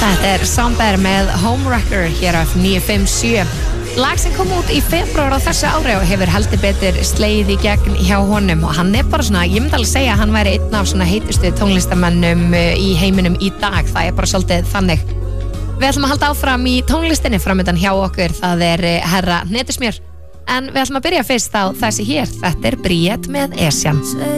Þetta Samber með Homewrecker hér af 957. Lag sem kom út í febrúar á þessu ári og hefur heldur betur slegið í gegn hjá honum og hann bara svona, ég myndi alveg segja að hann væri einn af svona heitustu tónlistamönnum í heiminum í dag, það bara svolítið þannig. Við ætlum að halda áfram í tónlistinni framöndan hjá okkur, það herra Hnetusmjör, en við ætlum að byrja fyrst á þessi hér, þetta Bríet með Esjan.